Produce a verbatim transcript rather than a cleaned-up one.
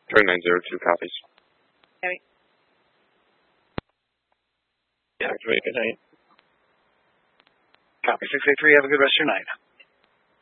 Turn nine zero two copies. Okay. Yeah, great. Good night. Copy six eight three. Have a good rest of your night.